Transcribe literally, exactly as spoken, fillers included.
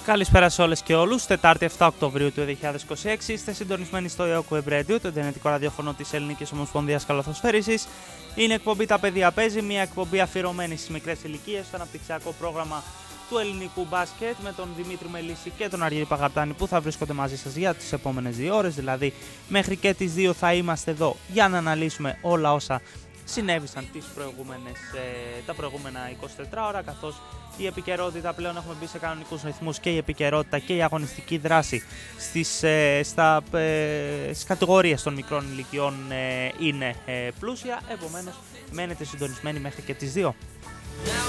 Καλησπέρα σε όλες και όλους. Τετάρτη επτά Οκτωβρίου του δύο χιλιάδες είκοσι έξι είστε συντονισμένοι στο ι ο κου Web Radio, το ιντερνετικό ραδιόφωνο της Ελληνικής Ομοσπονδίας Καλαθοσφαίρισης. Είναι εκπομπή Τα Παιδιά Παίζει, μια εκπομπή αφιερωμένη στις μικρές ηλικίες, στο αναπτυξιακό πρόγραμμα του ελληνικού μπάσκετ, με τον Δημήτρη Μελίσση και τον Αργύρη Παγαρτάνη που θα βρίσκονται μαζί σας για τις επόμενες δύο ώρες. Δηλαδή, μέχρι και τις δύο θα είμαστε εδώ για να αναλύσουμε όλα όσα συνέβησαν τις προηγούμενες, ε, τα προηγούμενα εικοσιτέσσερις ώρα, καθώς η επικαιρότητα πλέον έχουμε μπει σε κανονικούς ρυθμούς και η επικαιρότητα και η αγωνιστική δράση στις, ε, στα, ε, στις κατηγορίες των μικρών ηλικιών ε, είναι ε, πλούσια, επομένως μένετε συντονισμένοι μέχρι και τις δύο.